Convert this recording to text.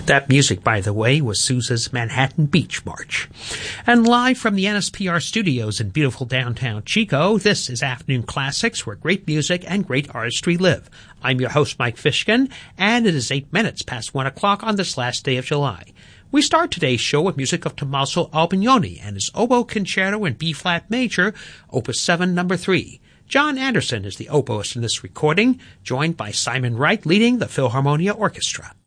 That music, by the way, was Sousa's Manhattan Beach March. And live from the NSPR studios in beautiful downtown Chico, this is Afternoon Classics, where great music and great artistry live. I'm your host, Mike Fishkin, and it is 8 minutes past 1 o'clock on this last day of July. We start today's show with music of Tommaso Albinoni and his Oboe Concerto in B-flat major, Opus 7, number 3. John Anderson is the oboist in this recording, joined by Simon Wright leading the Philharmonia Orchestra.